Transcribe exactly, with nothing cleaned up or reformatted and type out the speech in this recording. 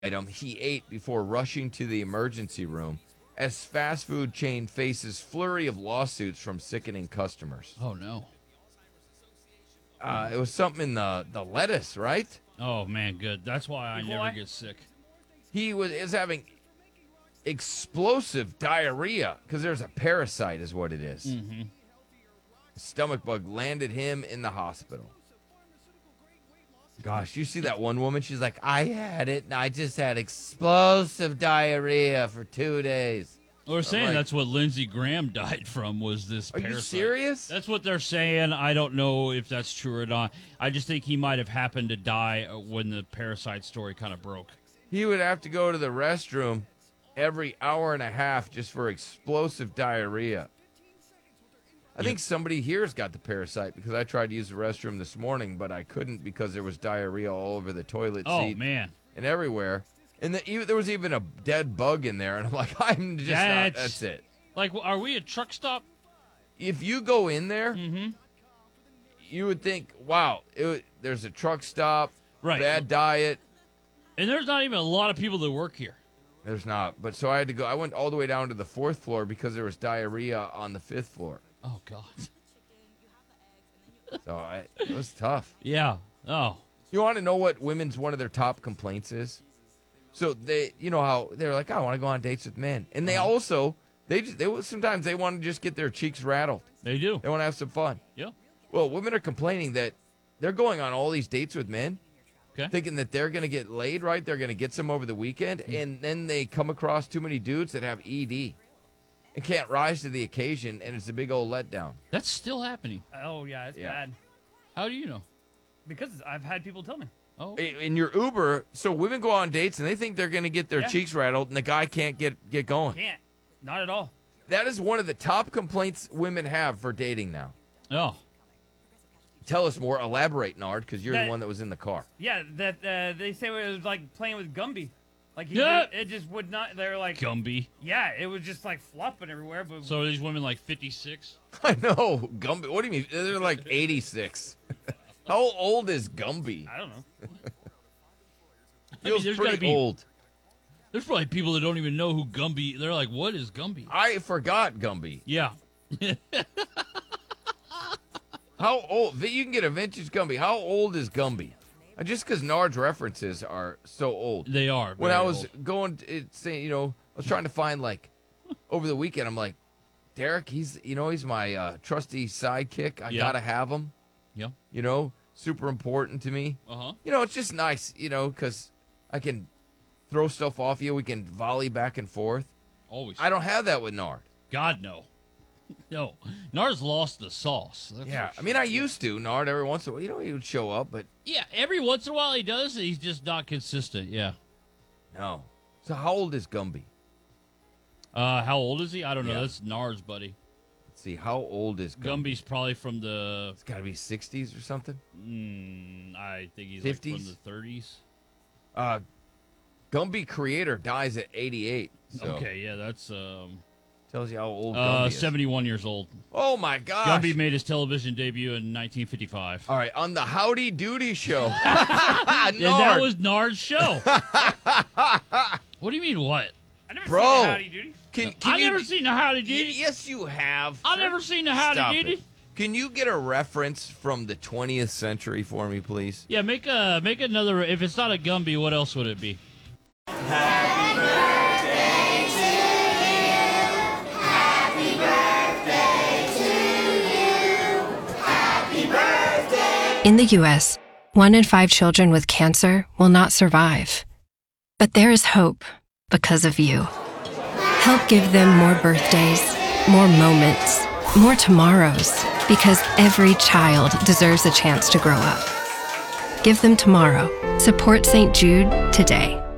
item he ate before rushing to the emergency room as fast food chain faces flurry of lawsuits from sickening customers. Oh, no. Uh, it was something in the, the lettuce, right? Oh, man, good. That's why I never Why? get sick. He was is having explosive diarrhea because there's a parasite is what it is. Mm-hmm. Stomach bug landed him in the hospital. Gosh, you see that one woman? She's like, I had it, and I just had explosive diarrhea for two days. Well, they're saying like, that's what Lindsey Graham died from, was this Are parasite. you serious? That's what they're saying. I don't know if that's true or not. I just think he might have happened to die when the parasite story kind of broke. He would have to go to the restroom every hour and a half just for explosive diarrhea. I Yep. think somebody here's got the parasite because I tried to use the restroom this morning, but I couldn't because there was diarrhea all over the toilet Oh, seat man. and everywhere. And the, even, there was even a dead bug in there, and I'm like, I'm just That's- not, that's it. Like, are we a truck stop? If you go in there, Mm-hmm. you would think, wow, it, would- there's a truck stop, Right. bad diet. And there's not even a lot of people that work here. There's not. But so I had to go, I went all the way down to the fourth floor because there was diarrhea on the fifth floor. Oh, God. So I, it was tough. Yeah. Oh. You want to know what women's one of their top complaints is? So they, you know how they're like, I want to go on dates with men, and they Uh-huh. also they just, they will- sometimes they want to just get their cheeks rattled. They do. They want to have some fun. Yeah. Well, women are complaining that they're going on all these dates with men, Okay. thinking that they're going to get laid, right? They're going to get some over the weekend, and then they come across too many dudes that have E D and can't rise to the occasion, and it's a big old letdown. That's still happening. Oh, yeah, it's Yeah. bad. How do you know? Because I've had people tell me. Oh. In in your Uber, so women go on dates and they think they're going to get their Yeah. cheeks rattled, and the guy can't get get going. Can't. Not at all. That is one of the top complaints women have for dating now. Oh. Tell us more. Elaborate, Nard, because you're That- the one that was in the car. Yeah, that uh, they say it was like playing with Gumby. Like he Yeah. it just would not. They're like, Gumby. yeah, it was just like flopping everywhere. But So are these women like fifty-six? I know. Gumby. What do you mean? They're like eighty-six. How old is Gumby? I don't know. I mean, Feels there's pretty gotta be- old. There's probably people that don't even know who Gumby. They're like, what is Gumby? I forgot Gumby. Yeah. How old? You can get a vintage Gumby. How old is Gumby? Uh, Just because Nard's references are so old. They are. When very I was old. going, to, it, saying, you know, I was trying to find like over the weekend. I'm like, Derek, he's, you know, he's my uh, trusty sidekick. I Yeah. gotta have him. Yeah. You know, super important to me. Uh huh. You know, it's just nice, you know, because I can throw stuff off you. We can volley back and forth. Always. I don't have that with Nard. God, no. No. Nars lost the sauce. That's Yeah, for I mean, I sure. used to Nard every once in a while. You know, he would show up, but Yeah, every once in a while he does. He's just not consistent. Yeah. no. So how old is Gumby? Uh, how old is he? I don't know. Yeah. That's Nars, buddy. Let's see, how old is Gumby? Gumby's probably from the. It's got to be sixties or something. Mm, I think he's like from fifties? the thirties. Uh, Gumby creator dies at eighty-eight. So Okay, yeah, that's um, tells you how old Gumby uh, is. seventy-one years old. Oh my gosh. Gumby made his television debut in nineteen fifty-five. All right, on the Howdy Doody show. And that Nard. was Nard's show. What do you mean, what? I never Bro. seen the Howdy Doody. Can, can I you, never seen the Howdy Y- Doody. Yes, you have. I've never seen the Howdy Stop Doody. it. Can you get a reference from the twentieth century for me, please? Yeah, make a make another. If it's not a Gumby, what else would it be? In the U S, one in five children with cancer will not survive. But there is hope because of you. Help give them more birthdays, more moments, more tomorrows, because every child deserves a chance to grow up. Give them tomorrow. Support Saint Jude today.